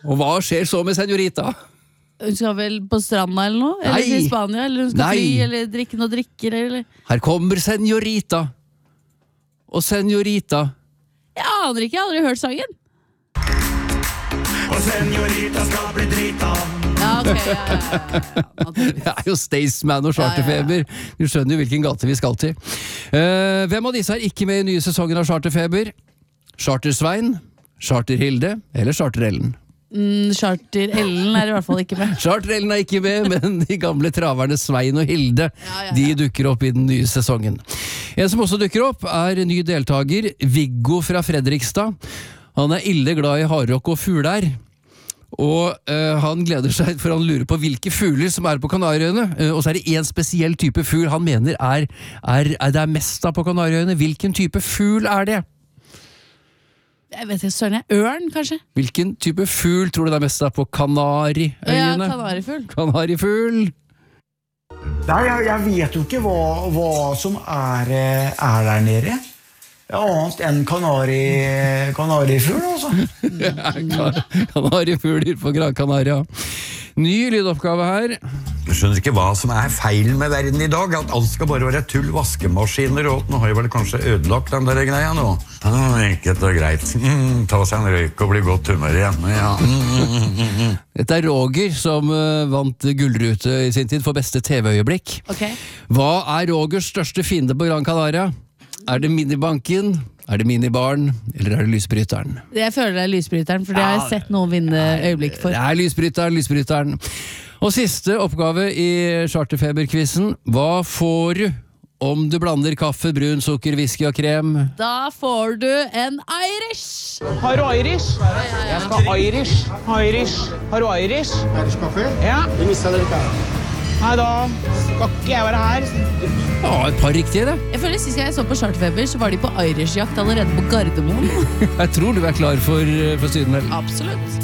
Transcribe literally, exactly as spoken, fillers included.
Og hva skjer så med Senorita? Hun skal vel på stranda eller noe? Eller Nei. til Spania? Eller hun skal Nei. fly? Eller drikke noe drikker? Eller? Her kommer Senorita. Og Senorita. Jeg aner ikke, jeg har aldri hørt sangen. Og Senorita skal bli drita. Ja, ok, ja, ja, ja, ja. Det er jo Staysman og Charterfeber. Du skjønner jo hvilken gate vi skal til. Uh, hvem av disse er ikke med i nye sesongen av Charterfeber? Charter-Svein, Charter-Hilde eller Charter-Ellen? Mm, Charter-Ellen er i hvert fall ikke med. Charter-Ellen er ikke med, men de gamle traverne Svein og Hilde, Ja, ja, ja. de dukker opp i den nye sesongen. En som også dukker opp er ny deltager, Viggo fra Fredrikstad. Han er ille glad i hardrock og fugler. Og øh, han gleder seg, for han lurer på hvilke fugler som er på Kanariøyene. Uh, og så er det en spesiell type fugl han mener er, er, er det er mest av på Kanariøyene. Hvilken type fugl er det? Jeg vet ikke, søren jeg. Ørn, kanskje? Hvilken type fugl tror du det er mest av på Kanariøyene? Ja, kanarifugl. Kanarifugl. Nei, jeg, jeg vet jo ikke hva, hva som er, eh, er der nede. Annet enn kanari, kanarifugl, altså. Kanarifugler på Gran Canaria. Ny lydoppgave her. Du skjønner ikke hva som er feilen med verden i dag. At alt skal bare være tull, vaskemaskiner og nå har jeg vel kanskje ødelagt den der greia nå. Ah, enkelt og greit. Mm, ta seg en røyk og bli godt humør igjen. Ja. Mm. Dette er Roger som uh, vant Gullrute i sin tid for beste T V-øyeblikk. Ok. Hva er Rogers største fiende på Gran Canaria? Er det minibanken, er det minibaren, eller er det lysbryteren? Jeg føler det er lysbryteren, for det har jeg sett noen vinne øyeblikk for. Det er lysbryteren, lysbryteren. Og siste oppgave i Charterfeber-quizen. Hva får du om du blander kaffe, brun sukker, whisky og krem? Da får du en Irish! Har du Irish? Jeg skal ha Irish. Irish. Har du Irish? Irish kaffe? Ja. Det mistet dere ikke. Nei, da skal ikke jeg være her. Ja, et par riktige det. Jeg føler sist gang jeg så på Charterfeber, så var de på Irish-jakt allerede på Gardermoen. Jeg tror du er klar for, for Syden. Absolutt.